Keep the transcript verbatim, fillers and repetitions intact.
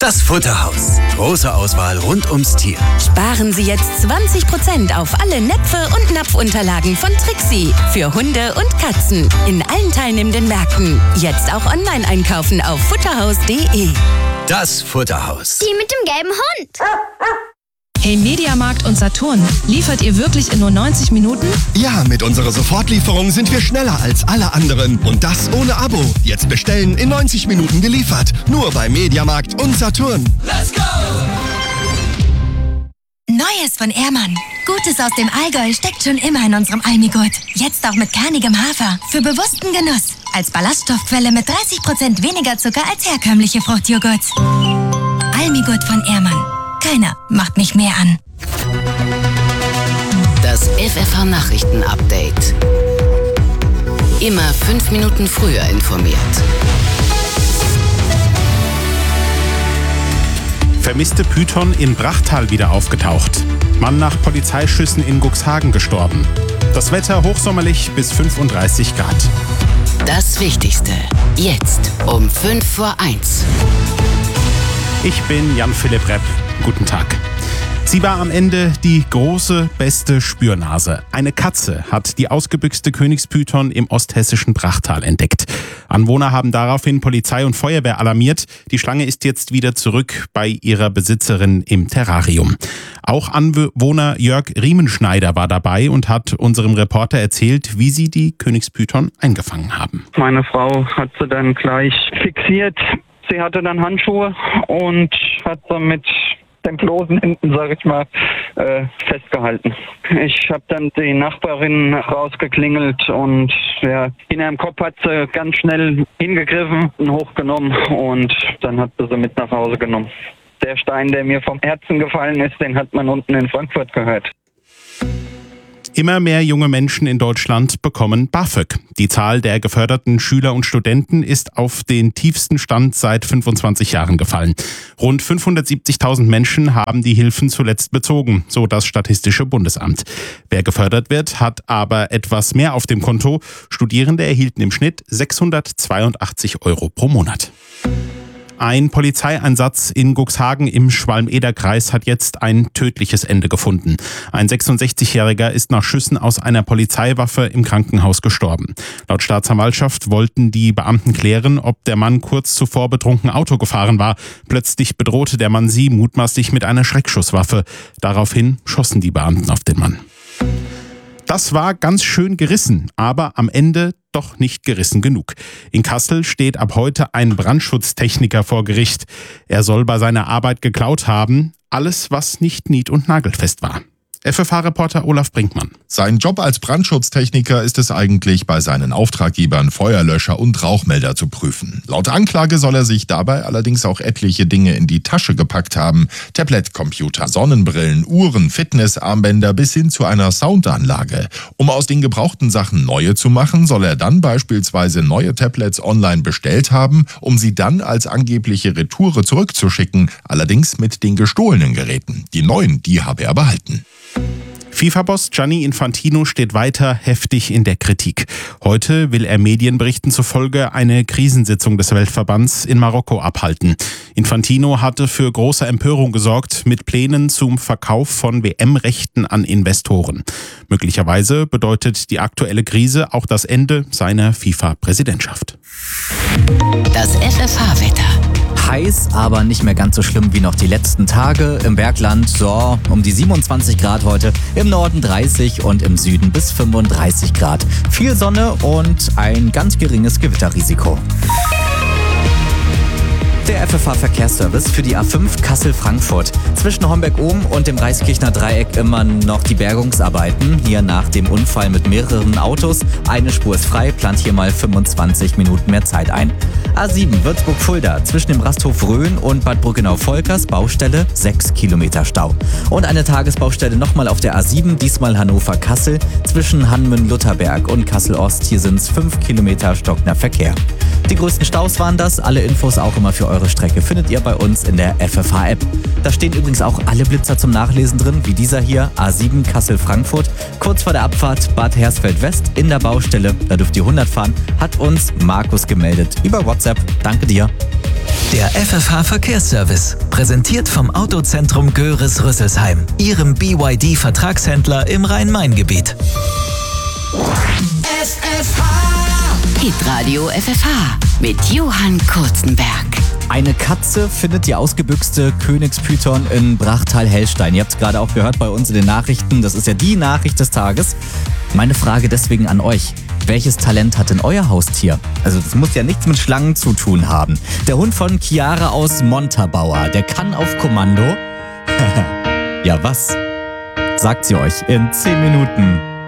Das Futterhaus. Große Auswahl rund ums Tier. Sparen Sie jetzt zwanzig Prozent auf alle Näpfe und Napfunterlagen von Trixie. Für Hunde und Katzen. In allen teilnehmenden Märkten. Jetzt auch online einkaufen auf futterhaus punkt de. Das Futterhaus. Die mit dem gelben Hund. Hey Mediamarkt und Saturn, liefert ihr wirklich in nur neunzig Minuten? Ja, mit unserer Sofortlieferung sind wir schneller als alle anderen. Und das ohne Abo. Jetzt bestellen, in neunzig Minuten geliefert. Nur bei Mediamarkt und Saturn. Let's go! Neues von Ehrmann. Gutes aus dem Allgäu steckt schon immer in unserem Almigurt. Jetzt auch mit kernigem Hafer. Für bewussten Genuss. Als Ballaststoffquelle mit dreißig Prozent weniger Zucker als herkömmliche Fruchtjoghurts. Almigurt von Ehrmann. Keiner macht mich mehr an. Das F F H-Nachrichten-Update. Immer fünf Minuten früher informiert. Vermisste Python in Brachtal wieder aufgetaucht. Mann nach Polizeischüssen in Cuxhagen gestorben. Das Wetter hochsommerlich bis fünfunddreißig Grad. Das Wichtigste. Jetzt um fünf vor eins. Ich bin Jan-Philipp Repp. Guten Tag. Sie war am Ende die große, beste Spürnase. Eine Katze hat die ausgebüxte Königspython im osthessischen Brachtal entdeckt. Anwohner haben daraufhin Polizei und Feuerwehr alarmiert. Die Schlange ist jetzt wieder zurück bei ihrer Besitzerin im Terrarium. Auch Anwohner Jörg Riemenschneider war dabei und hat unserem Reporter erzählt, wie sie die Königspython eingefangen haben. Meine Frau hat sie dann gleich fixiert. Sie hatte dann Handschuhe und hat sie mit den Klosen hinten, sag ich mal, äh, festgehalten. Ich habe dann die Nachbarin rausgeklingelt und ja, in ihrem Kopf hat sie ganz schnell hingegriffen und hochgenommen und dann hat sie sie mit nach Hause genommen. Der Stein, der mir vom Herzen gefallen ist, den hat man unten in Frankfurt gehört. Immer mehr junge Menschen in Deutschland bekommen BAföG. Die Zahl der geförderten Schüler und Studenten ist auf den tiefsten Stand seit fünfundzwanzig Jahren gefallen. Rund fünfhundertsiebzigtausend Menschen haben die Hilfen zuletzt bezogen, so das Statistische Bundesamt. Wer gefördert wird, hat aber etwas mehr auf dem Konto. Studierende erhielten im Schnitt sechshundertzweiundachtzig Euro pro Monat. Ein Polizeieinsatz in Cuxhagen im Schwalm-Eder-Kreis hat jetzt ein tödliches Ende gefunden. Ein sechsundsechzigjähriger ist nach Schüssen aus einer Polizeiwaffe im Krankenhaus gestorben. Laut Staatsanwaltschaft wollten die Beamten klären, ob der Mann kurz zuvor betrunken Auto gefahren war. Plötzlich bedrohte der Mann sie mutmaßlich mit einer Schreckschusswaffe. Daraufhin schossen die Beamten auf den Mann. Das war ganz schön gerissen, aber am Ende doch nicht gerissen genug. In Kassel steht ab heute ein Brandschutztechniker vor Gericht. Er soll bei seiner Arbeit geklaut haben, alles, was nicht nied- und nagelfest war. F F H-Reporter Olaf Brinkmann. Sein Job als Brandschutztechniker ist es eigentlich, bei seinen Auftraggebern Feuerlöscher und Rauchmelder zu prüfen. Laut Anklage soll er sich dabei allerdings auch etliche Dinge in die Tasche gepackt haben. Tablet-Computer, Sonnenbrillen, Uhren, Fitnessarmbänder bis hin zu einer Soundanlage. Um aus den gebrauchten Sachen neue zu machen, soll er dann beispielsweise neue Tablets online bestellt haben, um sie dann als angebliche Retoure zurückzuschicken, allerdings mit den gestohlenen Geräten. Die neuen, die habe er behalten. FIFA-Boss Gianni Infantino steht weiter heftig in der Kritik. Heute will er Medienberichten zufolge eine Krisensitzung des Weltverbands in Marokko abhalten. Infantino hatte für große Empörung gesorgt mit Plänen zum Verkauf von W M-Rechten an Investoren. Möglicherweise bedeutet die aktuelle Krise auch das Ende seiner FIFA-Präsidentschaft. Das F F H-Wetter. Heiß, aber nicht mehr ganz so schlimm wie noch die letzten Tage. Im Bergland so um die siebenundzwanzig Grad heute, im Norden dreißig und im Süden bis fünfunddreißig Grad. Viel Sonne und ein ganz geringes Gewitterrisiko. Der F F H-Verkehrsservice für die A fünf Kassel-Frankfurt. Zwischen Homberg-Ohm und dem Reiskirchner Dreieck immer noch die Bergungsarbeiten. Hier nach dem Unfall mit mehreren Autos. Eine Spur ist frei, plant hier mal fünfundzwanzig Minuten mehr Zeit ein. A sieben Würzburg-Fulda. Zwischen dem Rasthof Rhön und Bad Brückenau-Volkers Baustelle sechs Kilometer Stau. Und eine Tagesbaustelle nochmal auf der A sieben, diesmal Hannover-Kassel. Zwischen Hanmen-Lutherberg und Kassel-Ost. Hier sind es fünf Kilometer stockender Verkehr. Die größten Staus waren das. Alle Infos auch immer für eure Strecke findet ihr bei uns in der F F H-App. Da stehen übrigens auch alle Blitzer zum Nachlesen drin, wie dieser hier, A sieben Kassel-Frankfurt. Kurz vor der Abfahrt Bad Hersfeld-West in der Baustelle. Da dürft ihr hundert fahren, hat uns Markus gemeldet über WhatsApp. Danke dir. Der F F H Verkehrsservice, präsentiert vom Autozentrum Göris-Rüsselsheim, Ihrem B Y D-Vertragshändler im Rhein-Main-Gebiet. F F H Hitradio F F H mit Johann Kurzenberg. Eine Katze findet die ausgebüxte Königspython in Brachtal-Hellstein. Ihr habt es gerade auch gehört bei uns in den Nachrichten. Das ist ja die Nachricht des Tages. Meine Frage deswegen an euch. Welches Talent hat denn euer Haustier? Also das muss ja nichts mit Schlangen zu tun haben. Der Hund von Chiara aus Montabaur, der kann auf Kommando... ja, was? Sagt sie euch in zehn Minuten.